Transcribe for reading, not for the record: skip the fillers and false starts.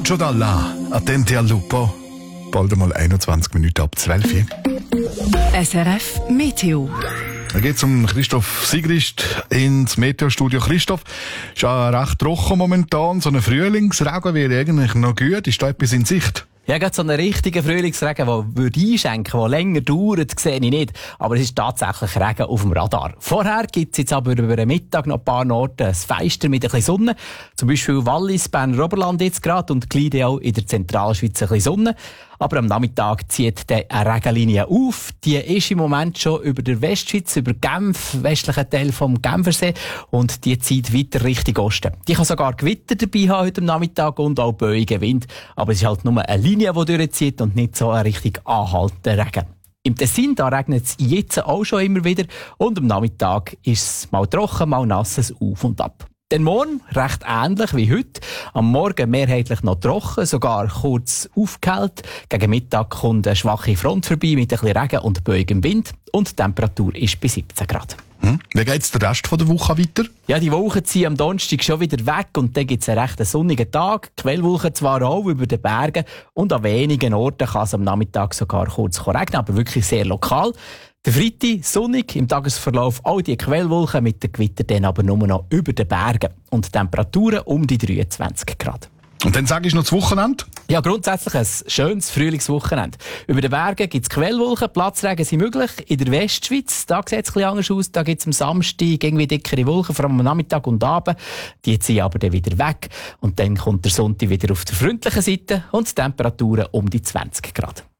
Lucio Dalla, attenti al lupo. Bald einmal 21 Minuten ab 12 Uhr. SRF Meteo. Da geht es um Christoph Sigrist ins Meteostudio. Christoph, ist ja recht trocken momentan. So ein Frühlingsregen wäre eigentlich noch gut. Ist da etwas in Sicht? Ja, gerade so einen richtigen Frühlingsregen, der einschenken würde, der länger dauert, sehe ich nicht. Aber es ist tatsächlich Regen auf dem Radar. Vorher gibt es jetzt aber über den Mittag noch ein paar Orte ein Feister mit ein bisschen Sonne. Zum Beispiel Wallis, Berner Oberland jetzt gerade und Gleide auch in der Zentralschweiz ein bisschen Sonne. Aber am Nachmittag zieht eine Regenlinie auf. Die ist im Moment schon über der Westschweiz, über Genf, westlichen Teil vom Genfersee. Und die zieht weiter Richtung Osten. Die kann sogar Gewitter dabei haben heute am Nachmittag und auch böigen Wind. Aber es ist halt nur eine Linie, die durchzieht und nicht so ein richtig anhaltender Regen. Im Tessin, da regnet es jetzt auch schon immer wieder. Und am Nachmittag ist es mal trocken, mal nasses Auf und Ab. Denn morgen recht ähnlich wie heute. Am Morgen mehrheitlich noch trocken, sogar kurz aufgehellt. Gegen Mittag kommt eine schwache Front vorbei mit ein bisschen Regen und böigem Wind. Und die Temperatur ist bei 17 Grad. Wie geht es den Rest der Woche weiter? Ja, die Wolken ziehen am Donnerstag schon wieder weg und dann gibt es einen recht sonnigen Tag. Quellwolken zwar auch über den Bergen und an wenigen Orten kann es am Nachmittag sogar kurz regnen, aber wirklich sehr lokal. Der Freitag sonnig, im Tagesverlauf all die Quellwolken mit den Gewittern dann aber nur noch über den Bergen und Temperaturen um die 23 Grad. Und dann sage ich noch das Wochenende. Ja, grundsätzlich ein schönes Frühlingswochenende. Über den Bergen gibt es Quellwolken, Platzregen sind möglich. In der Westschweiz, da sieht es ein bisschen anders aus. Da gibt es am Samstag irgendwie dickere Wolken, vor allem am Nachmittag und Abend. Die ziehen aber dann wieder weg. Und dann kommt der Sonntag wieder auf der freundlichen Seite und die Temperaturen um die 20 Grad.